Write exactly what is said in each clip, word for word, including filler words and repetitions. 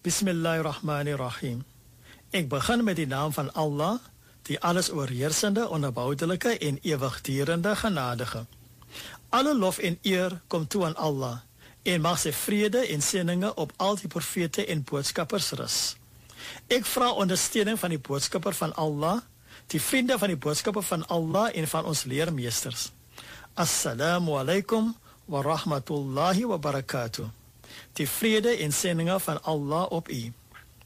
Bismillahirrahmanirrahim. Ik begin met die naam van Allah, die alles oorheersende, onverbouwelijke en eeuwigdurende genadige. Alle lof en eer komt toe aan Allah, en mag sy vrede en seëninge op al die profete en boodskappers rus. Ik vraag ondersteuning van die boodskapper van Allah, die vrienden van die boodskapper van Allah en van ons leermeesters. Assalamu alaikum wa rahmatullahi wa barakatuh. Die vrede en seëninge van Allah op u.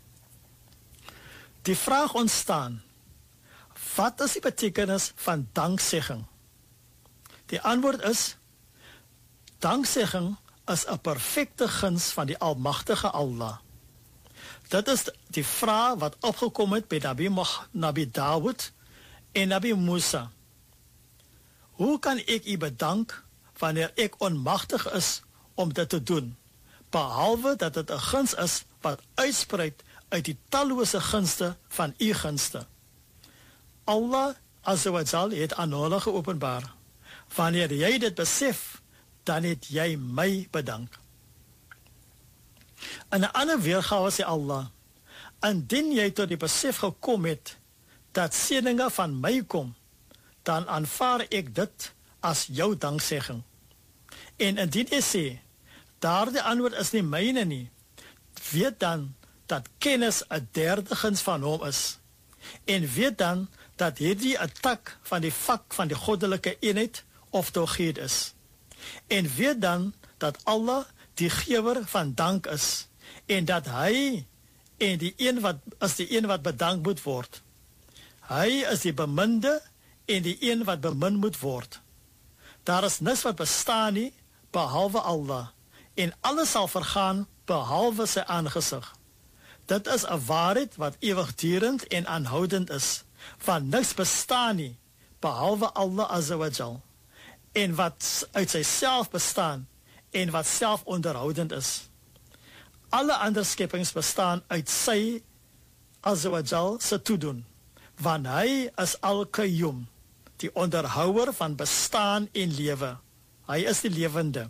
Die vraag ontstaan, wat is die betekenis van dankzegging? Die antwoord is, dankzegging is 'n perfekte guns van die almagtige Allah. Dit is die vraag wat opgekom het by Nabi, Nabi Dawud en Nabi Musa. Hoe kan ek u bedank wanneer ek onmagtig is om dit te doen, behalwe dat dit 'n guns is wat uitspreid uit die tallose gunste van u gunste. Allah Azza wa Jal het aan hulle geopenbaar. Wanneer jy dit besef, dan het jy my bedank. In 'n ander weergawe sê Allah, indien jy tot die besef gekom het dat seëninge van my kom, dan aanvaar ek dit as jou danksegging. En indien jy sê, daardie antwoord is nie myne nie, weet dan dat kennis 'n derde guns van hom is. En weet dan dat hierdie 'n tak van die vak van die goddelike eenheid of tawhid is. En weet dan dat Allah die gewer van dank is en dat hy en die een wat is die een wat bedank moet word. Hy is die beminde en die een wat bemin moet word. Daar is niks wat bestaan nie behalwe Allah en alles sal vergaan behalwe sy aangesig. Dit is 'n waarheid wat ewigdurend en aanhoudend is, van niks bestaan nie behalwe Allah Azza wa Jal, en wat uit syself bestaan en wat self onderhoudend is. Alle ander skepings bestaan uit sy Azza wa Jal se toedoen, want hy is Al-Qayyum, die onderhouer van bestaan en lewe. Hy is die lewende.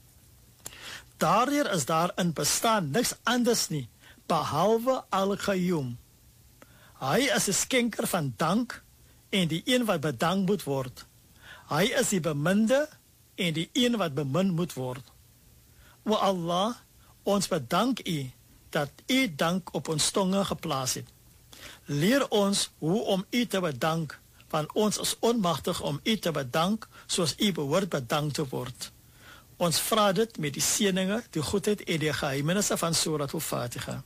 Daardeur is daar in bestaan niks anders nie behalwe Al-Qayyum. Hy is 'n skenker van dank en die een wat bedank moet word. Hy is die beminde en die een wat bemin moet word. O Allah, ons bedank u dat u dank op ons tonge geplaas het. Leer ons hoe om u te bedank, want ons is onmagtig om u te bedank soos u behoort bedank te word. Ons vra dit met die seëninge, die goedheid en die geheimenisse van Surat Al-Fatiha.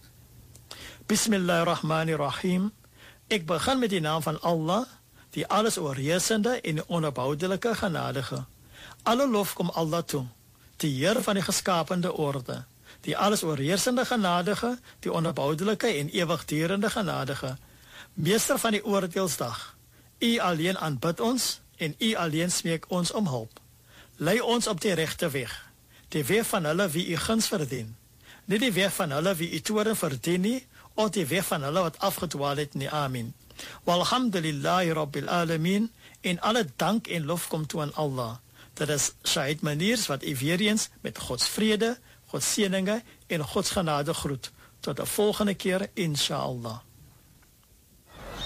Bismillahirrahmanirrahim. Ek begin met die naam van Allah, die alles oorheersende en onverbouwelijke genadige. Alle lof kom Allah toe, die Heer van die geskapende orde, die alles oorheersende genadige, die onverbouwelijke en eeuwigdurende genadige, meester van die oordeelsdag. U alleen aanbid ons en u alleen smeek ons om hulp. Lei ons op die regte weg, die weg van hulle wie u guns verdien, nie die weg van hulle wie u toorn verdien nie, of die weg van hulle wat afgedwaal het nie. Amin. Walhamdulillahi Rabbil Alamin, en alle dank en lof kom toe aan Allah. Dit is Shahid Maniers wat u weer eens met Gods vrede, Gods seëninge en Gods genade groet. Tot de volgende keer, inshallah.